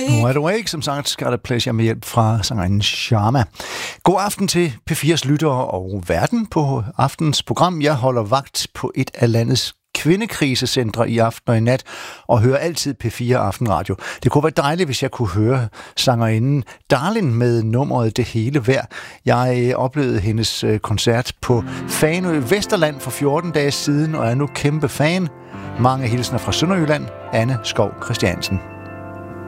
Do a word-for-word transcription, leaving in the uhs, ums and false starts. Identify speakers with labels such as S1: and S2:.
S1: Wide Awake, som sagt, Got a Pleasure med hjælp fra sangerinden Sharma. God aften til P fire's lyttere og verden på aftens program. Jeg holder vagt på et af landets kvindekrisecentre i aften og i nat, og hører altid P fire Aftenradio. Det kunne være dejligt, hvis jeg kunne høre sangerinden Darlin med nummeret Det Hele Værd. Jeg oplevede hendes koncert på Fanø Vesterland for fjorten dage siden, og er nu kæmpe fan. Mange hilsner fra Sønderjylland. Anne Skov Christiansen.